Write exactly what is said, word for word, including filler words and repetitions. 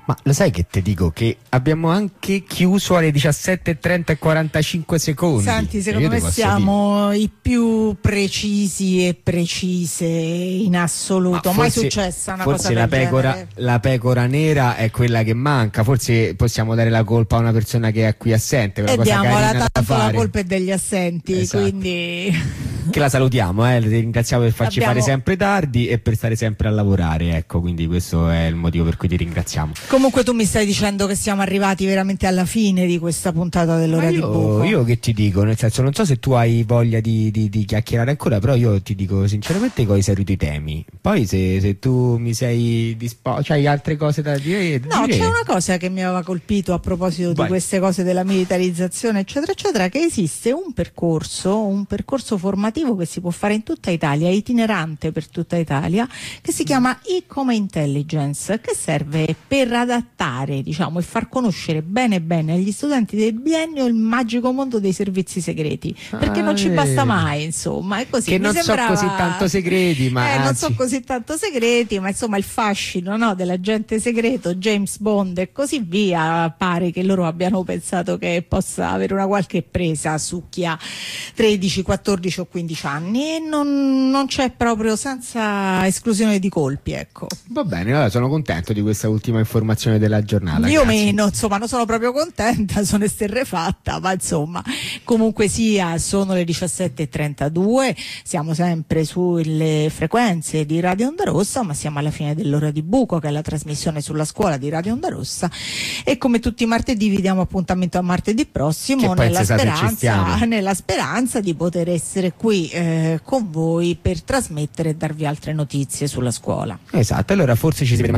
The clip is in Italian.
Ma lo sai che ti dico che abbiamo anche chiuso alle diciassette e trenta e quarantacinque secondi. Senti, secondo me siamo dire. i più precisi e precise in assoluto. Ma mai forse, successa una forse cosa la del pecora, genere. la pecora nera è quella che manca. Forse possiamo dare la colpa a una persona che è qui assente. E diamola, tanto la colpa è degli assenti, esatto. Quindi che la salutiamo, eh, ringraziamo per farci Abbiamo... fare sempre tardi e per stare sempre a lavorare, ecco, quindi questo è il motivo per cui ti ringraziamo. Comunque tu mi stai dicendo che siamo arrivati veramente alla fine di questa puntata dell'ora di buco. Io che ti dico, nel senso, non so se tu hai voglia di, di, di chiacchierare ancora, però io ti dico sinceramente che ho esaurito i temi. Poi se, se tu mi sei disposto, c'hai altre cose da dire? No, dire. C'è una cosa che mi aveva colpito a proposito Vai. di queste cose della militarizzazione eccetera eccetera, che esiste un percorso, un percorso formativo che si può fare in tutta Italia, itinerante per tutta Italia, che si chiama E-Come Intelligence, che serve per adattare, diciamo, e far conoscere bene bene agli studenti del biennio il magico mondo dei servizi segreti, perché ah, non ci basta mai, insomma, è così. Che Mi non sembrava... so così tanto segreti, ma eh, anzi... non so così tanto segreti, ma insomma il fascino, no, dell'agente segreto, James Bond e così via, pare che loro abbiano pensato che possa avere una qualche presa su chi ha tredici, quattordici o quindici anni, e non, non c'è proprio, senza esclusione di colpi, ecco. Va bene, allora sono contento di questa ultima informazione della giornata. Io grazie. meno, insomma, non sono proprio contenta, sono esterrefatta, ma insomma, comunque sia, sono le diciassette e trentadue, siamo sempre sulle frequenze di Radio Onda Rossa, ma siamo alla fine dell'ora di buco, che è la trasmissione sulla scuola di Radio Onda Rossa, e come tutti i martedì vi diamo appuntamento a martedì prossimo, nella speranza, nella speranza di poter essere qui eh, con voi per trasmettere e darvi altre notizie sulla scuola. Esatto, allora forse ci si vede